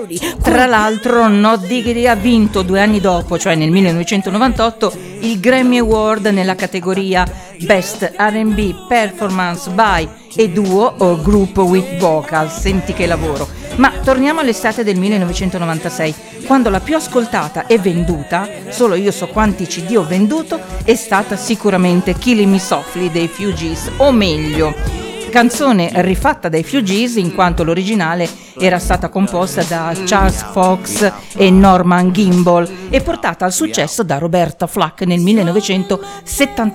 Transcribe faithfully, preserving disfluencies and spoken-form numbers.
Tra l'altro No Diggity ha vinto due anni dopo, cioè nel millenovecentonovantotto, il Grammy Award nella categoria Best R and B Performance by e Duo o Group with Vocal. Senti che lavoro. Ma torniamo all'estate del millenovecentonovantasei, quando la più ascoltata e venduta, solo io so quanti C D ho venduto, è stata sicuramente Killing Me Softly dei Fugees, o meglio, canzone rifatta dai Fugees in quanto l'originale era stata composta da Charles Fox e Norman Gimbel e portata al successo da Roberta Flack nel millenovecentosettantotto.